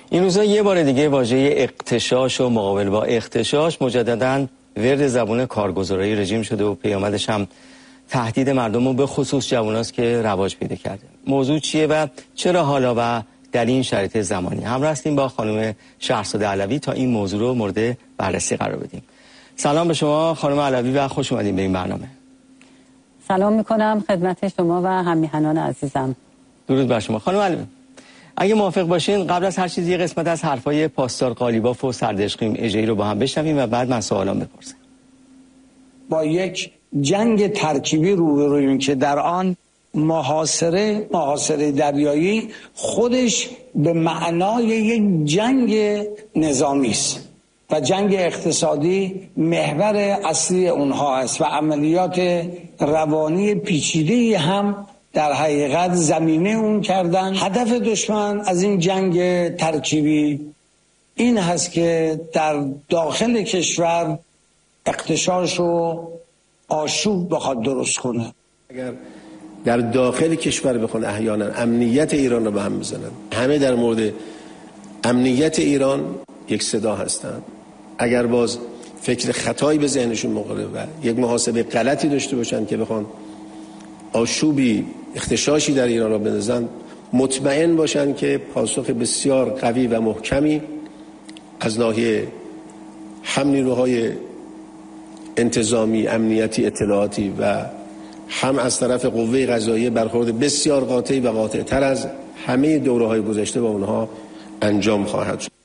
این روزا یه بار دیگه واژه اغتشاش و مقابله با اغتشاش مجدداً ورد زبون کارگزارای رژیم شده و پیامدش هم تهدید مردم و به خصوص جواناست که رواج پیدا کرده. موضوع چیه و چرا حالا و در این شرایط زمانی؟ همراه هستیم با خانم شهرزاد علوی تا این موضوع رو مورد بررسی قرار بدیم. سلام به شما خانم علوی و خوش اومدین به این برنامه. سلام میکنم خدمت شما و هم‌میهنان عزیزم. درود بر شما خانم علوی. اگه موافق باشین قبل از هر چیزی یه قسمت از حرفای پاسدار قالیباف و سردشقیم اژه‌ای رو با هم بشنویم و بعد من سوالام بپرسم. با یک جنگ ترکیبی روبرویم که در آن محاصره دریایی خودش به معنای یک جنگ نظامی است و جنگ اقتصادی محور اصلی اونها است و عملیات روانی پیچیده‌ای هم در حقیقت زمینه اون کردن. هدف دشمن از این جنگ ترکیبی این هست که در داخل کشور اغتشاش و آشوب بخواد درست کنه. اگر در داخل کشور بخوان احیانا امنیت ایران رو به هم بزنن، همه در مورد امنیت ایران یک صدا هستند. اگر باز فکر خطایی به ذهنشون بخوره و یک محاسبه غلطی داشته باشن که بخوان آشوبی اغتشاشی در ایران را بندازن، مطمئن باشن که پاسخ بسیار قوی و محکمی از ناحیه هم نیروهای انتظامی، امنیتی، اطلاعاتی و هم از طرف قوه قضاییه برخورد بسیار قاطعی و قاطع‌تر از همه دوره‌های گذشته با اونها انجام خواهد شد.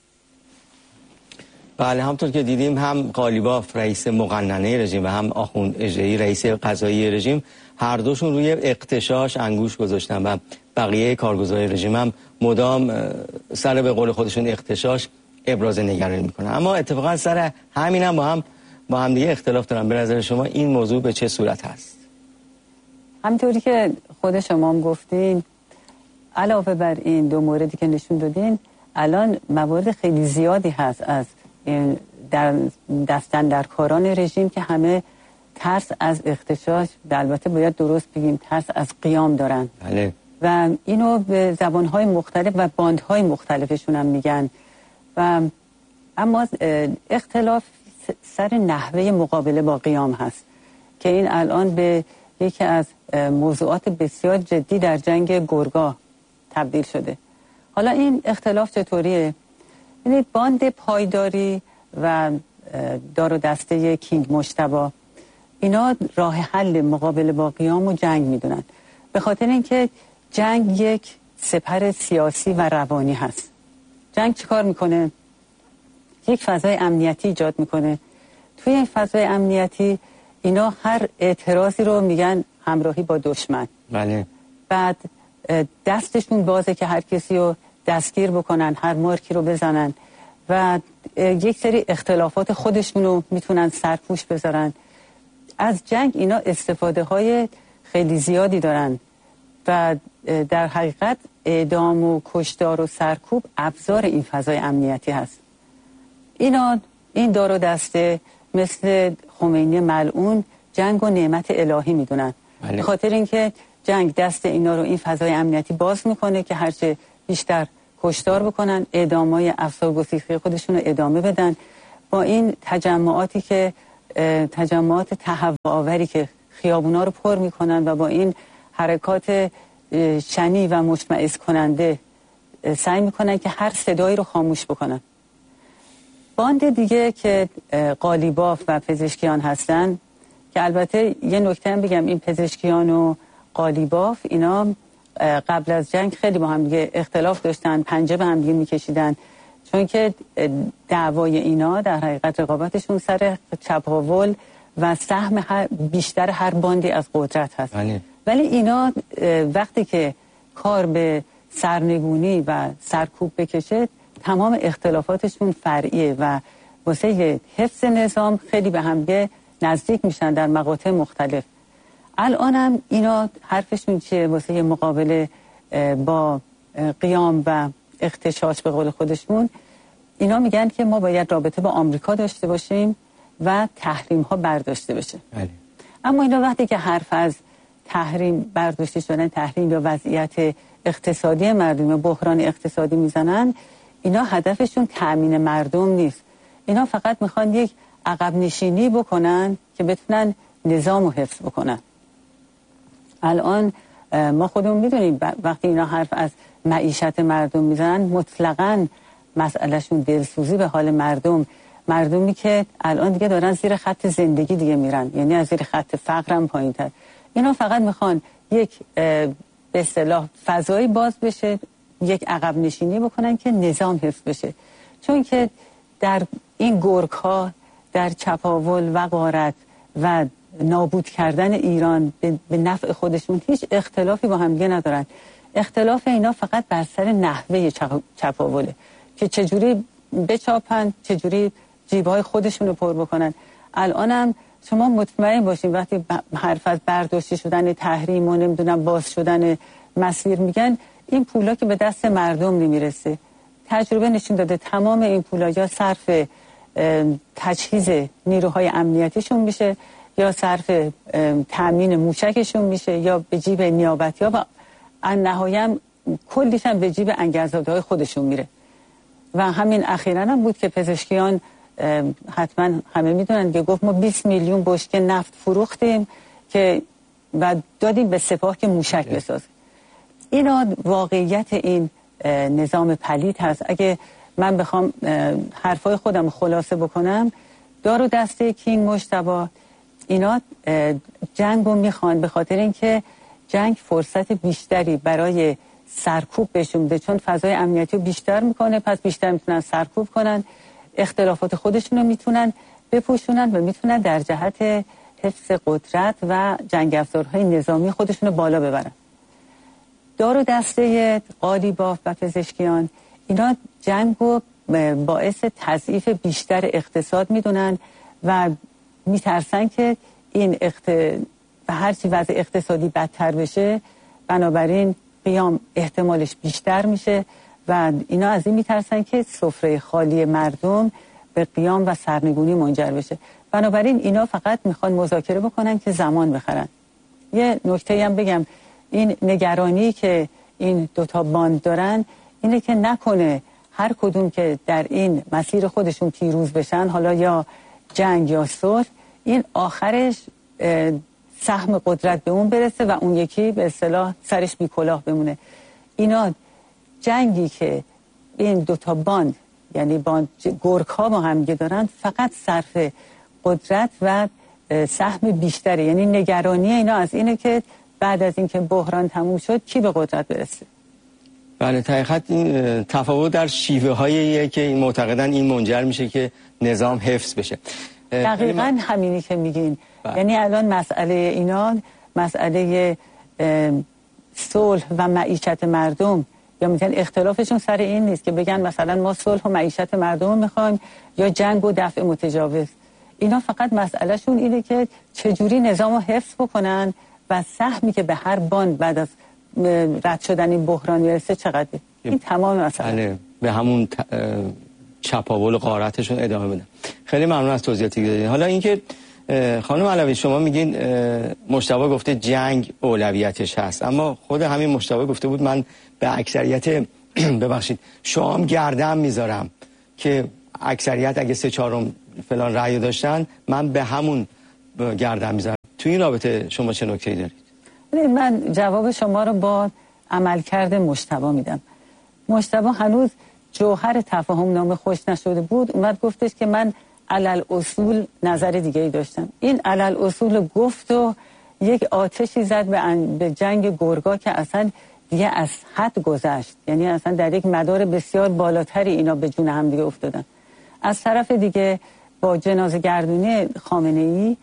بله، همطور که دیدیم هم قالیباف رئیس مقننه رژیم و هم آخوند اژه‌ای رئیس قضایی رژیم هر دوشون روی اغتشاش انگوش گذاشتن و بقیه کارگزارای رژیم هم مدام سر به قول خودشون اغتشاش ابراز نگرانی میکنن. اما اتفاقا سر همین هم با هم دیگه اختلاف دارن. به نظر شما این موضوع به چه صورت هست؟ همینطوری که خود شما هم گفتین، علاوه بر این دو موردی که نشون دادین، الان موارد خیلی زیادی هست از در دستن در کاران رژیم که همه ترس از اغتشاش، البته باید درست بگیم ترس از قیام دارن. بله. و اینو به زبانهای مختلف و باندهای مختلفشون هم میگن. و اما اختلاف سر نحوه مقابله با قیام هست که این الان به یکی از موضوعات بسیار جدی در جنگ گرگا تبدیل شده. حالا این اختلاف چطوریه؟ یعنی باند پایداری و دار و دسته کینگ مجتبی اینا راه حل مقابله با قیام و جنگ میدونن، به خاطر اینکه جنگ یک سپر سیاسی و روانی هست. جنگ چیکار میکنه؟ یک فضای امنیتی ایجاد میکنه. توی این فضای امنیتی اینا هر اعتراضی رو میگن همراهی با دشمن. بله. بعد دستشون بازه که هر کسی رو دستگیر بکنن، هر مارکی رو بزنن و یک سری اختلافات خودشون رو میتونن سرپوش بذارن. از جنگ اینا استفاده های خیلی زیادی دارن و در حقیقت اعدام و کشتار و سرکوب ابزار این فضای امنیتی هست. این دار و دسته مثل خمینی ملعون جنگ و نعمت الهی میدونن. بله. به خاطر اینکه جنگ دست اینا رو این فضای امنیتی باز میکنه که هرچه بیشتر کشتار بکنن، اعدامای افسارگسیخته خودشون رو ادامه بدن. با این تجمعاتی که تجمعات تهوع‌آوری که خیابونا رو پر میکنن و با این حرکات شنی و مشمئز کننده سعی میکنن که هر صدایی رو خاموش بکنن. باند دیگه که قالیباف و پزشکیان هستن که البته یه نکته هم بگم، این پزشکیان و قالیباف اینا قبل از جنگ خیلی با هم دیگه اختلاف داشتن، پنجه به هم دیگه میکشیدن، چون که دعوای اینا در حقیقت رقابتشون سر چپاول و سهم بیشتر هر باندی از قدرت هست. ولی اینا وقتی که کار به سرنگونی و سرکوب بکشه تمام اختلافاتشون فرعیه و واسه حفظ نظام خیلی به هم دیگه نزدیک میشن در مقاطع مختلف. الان هم اینا حرفشون چیه واسه مقابله با قیام و اغتشاش؟ به قول خودشون اینا میگن که ما باید رابطه با آمریکا داشته باشیم و تحریم ها برداشته بشه. اما اینا وقتی که حرف از تحریم برداشته شدن، تحریم یا وضعیت اقتصادی مردم یا بحران اقتصادی میزنن، اینا هدفشون تأمین مردم نیست. اینا فقط میخوان یک عقب نشینی بکنن که بتونن نظام رو حفظ بکنن. الان ما خودمون میدونیم وقتی اینا حرف از معیشت مردم میزنن مطلقاً مسئلهشون دلسوزی به حال مردمی که الان دیگه دارن زیر خط زندگی دیگه میرن، یعنی از زیر خط فقر هم پایین تر. اینا فقط میخوان یک به اصطلاح فضایی باز بشه، یک عقب نشینی بکنن که نظام حفظ بشه. چون که در این گرگ‌ها، در چپاول و غارت و نابود کردن ایران به نفع خودشون هیچ اختلافی با هم دیگه ندارن. اختلاف اینا فقط بر سر نحوه چپاوله که چجوری بچاپن، چجوری جیبهای خودشون رو پر بکنن. الانم شما مطمئن باشین وقتی حرف از برداشتی شدن تحریم و نمیدونم باز شدن مسیر میگن، این پولا که به دست مردم نمیرسه. تجربه نشون داده تمام این پولا یا صرف تجهیز نیروهای امنیتیشون میشه، یا صرف تامین موشکشون میشه، یا به جیب نیابتی‌ها و النهایه کلیش هم به جیب انگرزاده‌های خودشون میره. و همین اخیراً هم بود که پزشکیان حتما همه میدونن که گفت ما 20 میلیون بشکه نفت فروختیم که و دادیم به سپاه که موشک بسازه. اینا واقعیت این نظام پلید هست. اگه من بخوام حرفای خودم خلاصه بکنم، دار و دسته کینگ مجتبی اینا جنگ رو میخوان به خاطر اینکه جنگ فرصت بیشتری برای سرکوب بهشون بده، چون فضای امنیتی رو بیشتر میکنه، پس بیشتر میتونن سرکوب کنن، اختلافات خودشون رو میتونن بپوشونن و میتونن در جهت حفظ قدرت و جنگ افزارهای نظامی خودشون رو بالا ببرن. دار و دسته قالیباف و پزشکیان اینا جنگ رو باعث تضعیف بیشتر اقتصاد میدونن و میترسن که این هرچی وضع اقتصادی بدتر بشه بنابراین قیام احتمالش بیشتر میشه و اینا از این میترسن که سفره خالی مردم به قیام و سرنگونی منجر بشه. بنابراین اینا فقط میخوان مذاکره بکنن که زمان بخرن. یه نکته هم بگم، این نگرانی که این دوتا باند دارن اینه که نکنه هر کدوم که در این مسیر خودشون پیروز بشن، حالا یا جنگ یا صلح، این آخرش سهم قدرت به اون برسه و اون یکی به اصطلاح سرش بی کلاه بمونه. اینا جنگی که این دوتا باند یعنی باند گرگ‌ها با هم دیگه دارن فقط صرف قدرت و سهم بیشتره. یعنی نگرانی اینا از اینه که بعد از اینکه بحران تموم شد کی به قدرت برسه. بله، حقیقت این تفاوت در شیوه هاییه که این معتقدن این منجر میشه که نظام حفظ بشه. دقیقاً همینی که میگین. یعنی الان مسئله اینا مسئله صلح و معیشت مردم، یا میگن اختلافشون سر این نیست که بگن مثلا ما صلح و معیشت مردم رو میخوایم یا جنگ و دفع متجاوز. اینا فقط مسئلهشون اینه که چجوری نظام رو حفظ بکنن و سهمی که به هر باند بعد از رد شدن این بحران میرسه چقدره. این تمام مسئله. بله، به همون چپاول و غارتشون ادامه بدن. خیلی ممنون از توضیحاتی که دادین. حالا اینکه خانم علوی شما میگین مجتبی گفته جنگ اولویتش هست، اما خود همین مجتبی گفته بود من به اکثریت ببخشید شام گردن میذارم که اکثریت اگه 3/4 فلان رأی داشتن من به همون گردن میذارم. تو این رابطه شما چه نکته‌ای دارید؟ من جواب شما رو با عملکرد مجتبی میدم. مجتبی هنوز جوهر تفاهم نامه خوش نشده بود، اومد گفتش که من علل اصول نظر دیگه ای داشتم. این علل اصول گفت و یک آتشی زد به جنگ گرگا که اصلا دیگه از حد گذشت. یعنی اصلا در یک مدار بسیار بالاتری اینا به جون هم دیگه افتادن. از طرف دیگه با جنازه گردونی خامنه‌ای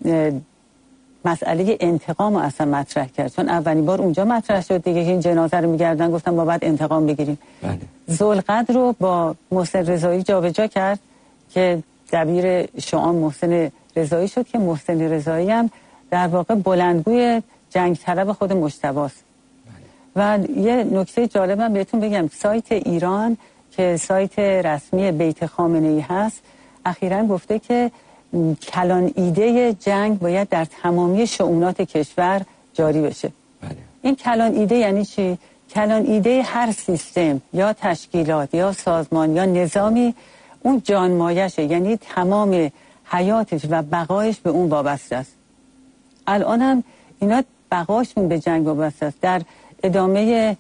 مسئله انتقام رو اصلا مطرح کرد، چون اولین بار اونجا مطرح شد دیگه که این جنازه رو میگردن، گفتن ما باید انتقام بگیریم. ذوالقدر رو با محسن رضایی جابجا کرد که دبیر شعان محسن رضایی شد که محسن رضایی هم در واقع بلندگوی جنگ طلب خود مجتباست. و یه نکته جالبم بهتون بگم، سایت ایران که سایت رسمی بیت خامنه‌ای هست اخیراً گفته که کلان ایده جنگ باید در تمامی شؤونات کشور جاری بشه. این کلان ایده یعنی چی؟ کلان ایده هر سیستم یا تشکیلات یا سازمان یا نظامی اون جانمایشه، یعنی تمام حیاتش و بقایش به اون وابسته است. الان هم اینا بقاشون به جنگ وابسته است. در ادامه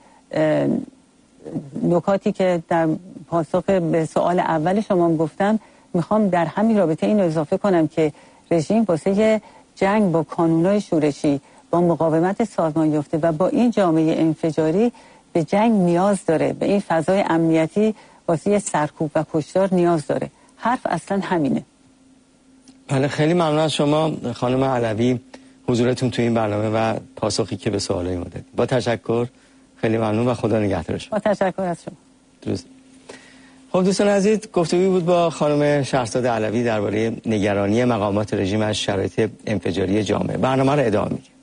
نکاتی که در پاسخ به سوال اول شما گفتم، میخوام در همین رابطه این اضافه کنم که رژیم واسه جنگ با کانونهای شورشی، با مقاومت سازمان یافته و با این جامعه انفجاری به جنگ نیاز داره، به این فضای امنیتی واسه سرکوب و کشتار نیاز داره. حرف اصلا همینه. بله، خیلی ممنون از شما خانم علوی حضورتون تو این برنامه و پاسخی که به سوالای ما دادید. با تشکر، خیلی ممنون و خدا نگهدار شما. با تشکر از شما. درست. خب دوستان عزیز، گفتگویی بود با خانم شهرزاد علوی درباره نگرانی مقامات رژیم از شرایط انفجاری جامعه. برنامه رو ادامه میدیم.